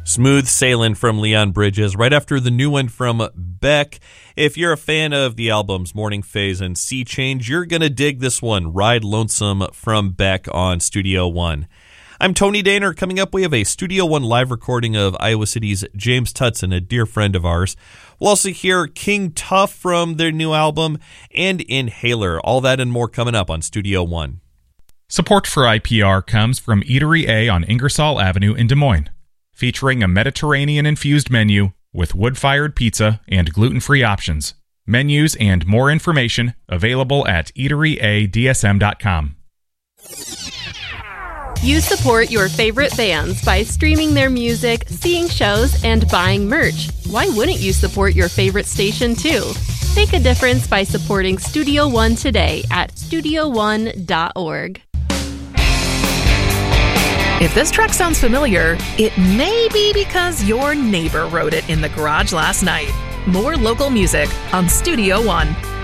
Smooth Sailing from Leon Bridges, right after the new one from Beck. If you're a fan of the albums Morning Phase and Sea Change, you're going to dig this one, Ride Lonesome from Beck on Studio One. I'm Tony Daner. Coming up, we have a Studio One live recording of Iowa City's James Tutson, a dear friend of ours. We'll also hear King Tuff from their new album and Inhaler. All that and more coming up on Studio One. Support for IPR comes from Eatery A on Ingersoll Avenue in Des Moines, featuring a Mediterranean-infused menu with wood-fired pizza and gluten-free options. Menus and more information available at eateryadsm.com. You support your favorite bands by streaming their music, seeing shows, and buying merch. Why wouldn't you support your favorite station too? Make a difference by supporting Studio One today at studioone.org. If this track sounds familiar, it may be because your neighbor wrote it in the garage last night. More local music on Studio One.